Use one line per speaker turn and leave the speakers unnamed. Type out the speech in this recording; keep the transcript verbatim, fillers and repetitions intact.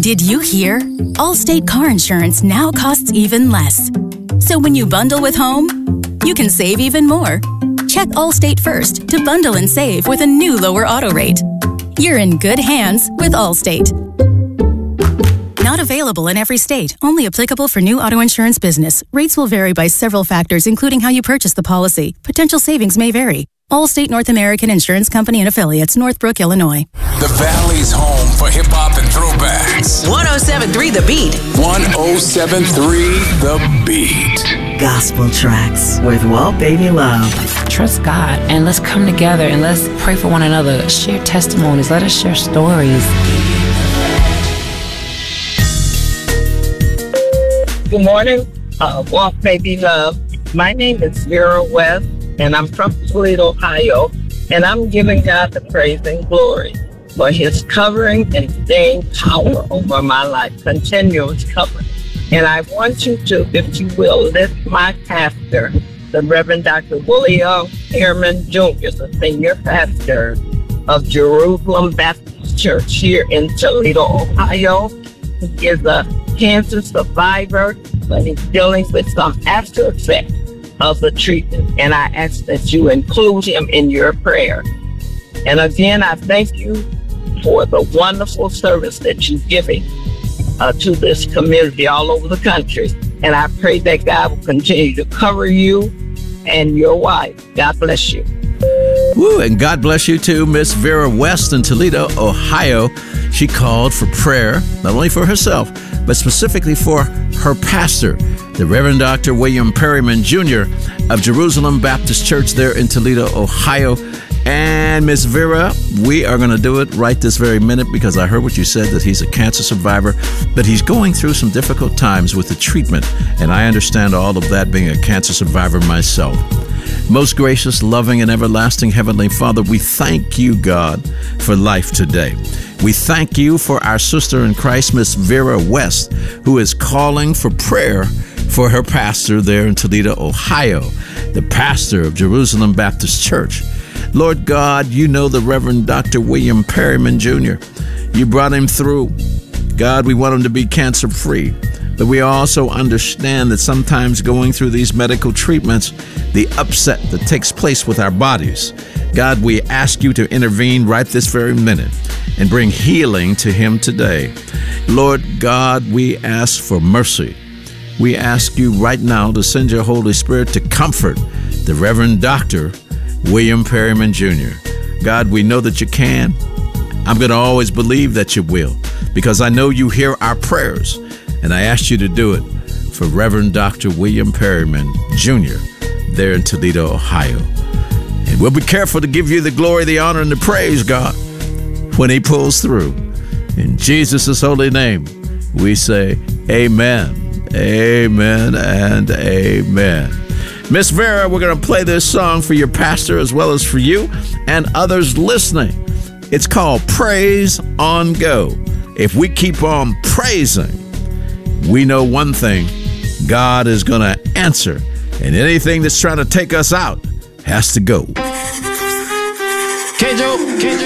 Did you hear? Allstate car insurance now costs even less. So when you bundle with home, you can save even more. Check Allstate first to bundle and save with a new lower auto rate. You're in good hands with Allstate. Not available in every state. Only applicable for new auto insurance business. Rates will vary by several factors, including how you purchase the policy. Potential savings may vary. Allstate North American Insurance Company and Affiliates, Northbrook, Illinois.
The Valley's home for hip-hop and throwbacks.
one oh seven point three The Beat.
one oh seven point three The Beat.
Gospel tracks with Walt Baby Love.
Trust God and let's come together and let's pray for one another. Share testimonies. Let us share stories.
Good morning, uh, Walt Baby Love. My name is Vera West, and I'm from Toledo, Ohio, and I'm giving God the praise and glory for his covering and staying power over my life, continuous covering. And I want you to, if you will, lift my pastor, the Reverend Doctor William Perryman Junior, the senior pastor of Jerusalem Baptist Church here in Toledo, Ohio. He is a cancer survivor, but he's dealing with some after effects of the treatment. And I ask that you include him in your prayer. And again, I thank you for the wonderful service that you're giving uh, to this community all over the country. And I pray that God will continue to cover you and your wife. God bless you.
Woo, and God bless you too, Miss Vera West in Toledo, Ohio. She called for prayer, not only for herself, but specifically for her pastor, the Reverend Doctor William Perryman Junior of Jerusalem Baptist Church there in Toledo, Ohio. And Miss Vera, we are going to do it right this very minute because I heard what you said, that he's a cancer survivor, but he's going through some difficult times with the treatment. And I understand all of that, being a cancer survivor myself. Most gracious, loving, and everlasting Heavenly Father, we thank you, God, for life today. We thank you for our sister in Christ, Miss Vera West, who is calling for prayer for her pastor there in Toledo, Ohio, the pastor of Jerusalem Baptist Church. Lord God, you know the Reverend Doctor William Perryman Junior You brought him through. God, we want him to be cancer-free. But we also understand that sometimes going through these medical treatments, the upset that takes place with our bodies. God, we ask you to intervene right this very minute and bring healing to him today. Lord God, we ask for mercy. We ask you right now to send your Holy Spirit to comfort the Reverend Doctor William Perryman Junior God, we know that you can. I'm going to always believe that you will, because I know you hear our prayers. And I ask you to do it for Reverend Doctor William Perryman Junior there in Toledo, Ohio. And we'll be careful to give you the glory, the honor, and the praise, God, when he pulls through. In Jesus' holy name, we say amen, amen, and amen. Miss Vera, we're going to play this song for your pastor as well as for you and others listening. It's called Praise on Go. If we keep on praising, we know one thing: God is going to answer, and anything that's trying to take us out has to go.
K J O, K J O.